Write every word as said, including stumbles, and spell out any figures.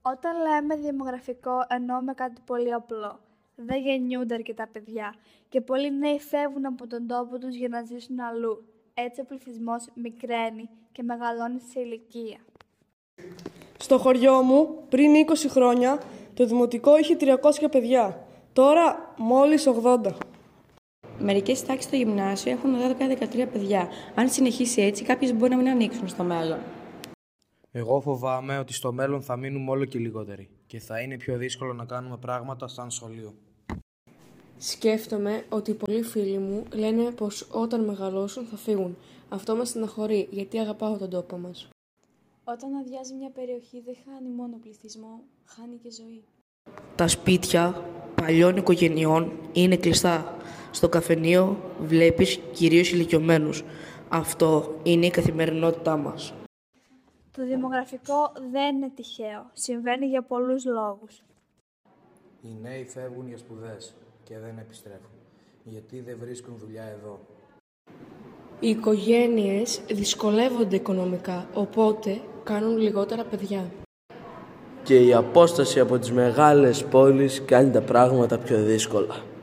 Όταν λέμε δημογραφικό, εννοούμε κάτι πολύ απλό. Δεν γεννιούνται αρκετά παιδιά και πολλοί νέοι φεύγουν από τον τόπο τους για να ζήσουν αλλού. Έτσι ο πληθυσμός μικραίνει και μεγαλώνει σε ηλικία. Στο χωριό μου, πριν είκοσι χρόνια, το δημοτικό είχε τριακόσια παιδιά. Τώρα, μόλις ογδόντα. Μερικές τάξεις στο γυμνάσιο έχουν δώδεκα με δεκατρία παιδιά. Αν συνεχίσει έτσι, κάποιες μπορεί να μην ανοίξουν στο μέλλον. Εγώ φοβάμαι ότι στο μέλλον θα μείνουμε όλο και λιγότεροι και θα είναι πιο δύσκολο να κάνουμε πράγματα σαν σχολείο. Σκέφτομαι ότι πολλοί φίλοι μου λένε πως όταν μεγαλώσουν θα φύγουν. Αυτό με στεναχωρεί, γιατί αγαπάω τον τόπο μας. Όταν αδειάζει μια περιοχή δεν χάνει μόνο πληθυσμό, χάνει και ζωή. Τα σπίτια παλιών οικογενειών είναι κλειστά. Στο καφενείο βλέπεις κυρίως ηλικιωμένους. Αυτό είναι η καθημερινότητά μας. Το δημογραφικό δεν είναι τυχαίο. Συμβαίνει για πολλούς λόγους. Οι νέοι φεύγουν για σπουδές και δεν επιστρέφουν, γιατί δεν βρίσκουν δουλειά εδώ. Οι οικογένειες δυσκολεύονται οικονομικά, οπότε κάνουν λιγότερα παιδιά. Και η απόσταση από τις μεγάλες πόλεις κάνει τα πράγματα πιο δύσκολα.